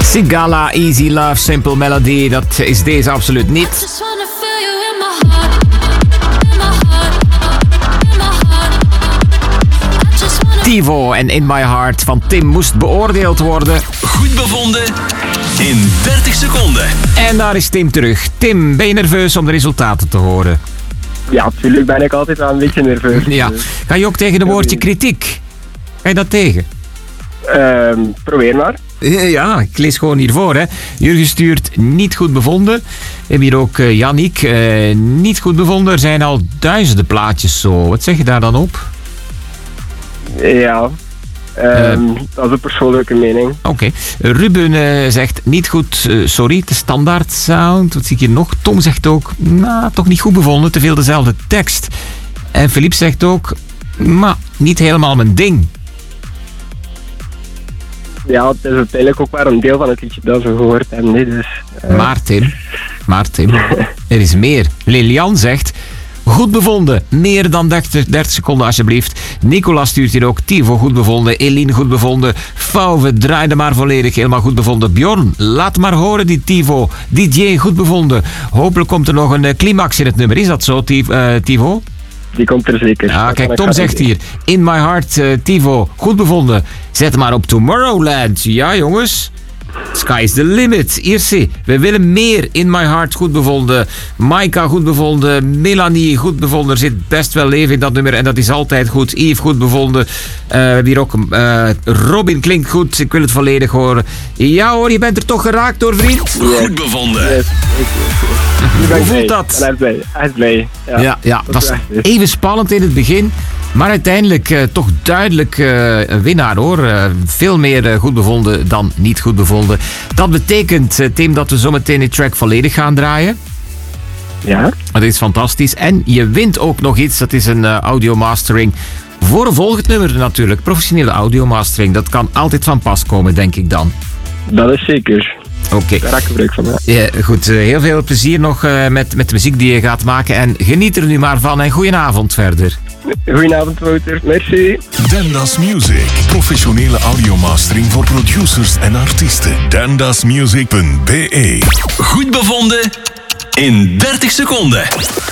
Sigala, Easy Love, Simple Melody. Dat is deze absoluut niet. TiVo en In My Heart van Tim moest beoordeeld worden. Goed bevonden in 30 seconden. En daar is Tim terug. Tim, ben je nerveus om de resultaten te horen? Ja, natuurlijk ben ik altijd wel een beetje nerveus. Ja. Ga je ook tegen de woordje kritiek? Ga je dat tegen? Probeer maar. Ja, ik lees gewoon hiervoor. Hè. Jurgen stuurt niet goed bevonden. We hebben hier ook Yannick. Niet goed bevonden. Er zijn al duizenden plaatjes zo. Wat zeg je daar dan op? Ja, dat is een persoonlijke mening. Oké. Ruben zegt niet goed, sorry, de standaard sound. Wat zie ik hier nog? Tom zegt ook, toch niet goed bevonden, te veel dezelfde tekst. En Philippe zegt ook, niet helemaal mijn ding. Ja, het is uiteindelijk ook maar een deel van het liedje dat we gehoord hebben. Nee, dus, Maar Tim, er is meer. Lilian zegt... Goed bevonden. Meer dan 30 seconden alsjeblieft. Nicolas stuurt hier ook. Tivo goed bevonden. Eline goed bevonden. Fauve draaide maar volledig. Helemaal goed bevonden. Bjorn, laat maar horen die Tivo. DJ goed bevonden. Hopelijk komt er nog een climax in het nummer. Is dat zo, Tivo? Die komt er zeker. Ja, kijk, Tom zegt hier. In My Heart, Tivo goed bevonden. Zet maar op Tomorrowland. Ja, jongens. Sky's the limit. Irsi, we willen meer. In My Heart goed bevonden. Maika goed bevonden. Melanie goed bevonden. Er zit best wel leven in dat nummer en dat is altijd goed. Yves goed bevonden. We hebben hier ook Robin klinkt goed. Ik wil het volledig horen. Ja hoor, je bent er toch geraakt door, vriend? Goed bevonden. Yes. Hoe voelt dat? Hij is blij. Ja, dat was even spannend in het begin. Maar uiteindelijk toch duidelijk een winnaar hoor. Veel meer goed bevonden dan niet goed bevonden. Dat betekent, Tim, dat we zometeen de track volledig gaan draaien. Ja. Dat is fantastisch. En je wint ook nog iets. Dat is een audio mastering voor een volgend nummer natuurlijk. Professionele audio mastering. Dat kan altijd van pas komen, denk ik dan. Dat is zeker. Oké. Daar raak ik gebruik van. Ja, goed, heel veel plezier nog met de muziek die je gaat maken. En geniet er nu maar van. En goedenavond verder. Goedenavond, Wouter. Merci. Dendas Music. Professionele audiomastering voor producers en artiesten. Dendasmusic.be. Goed bevonden in 30 seconden.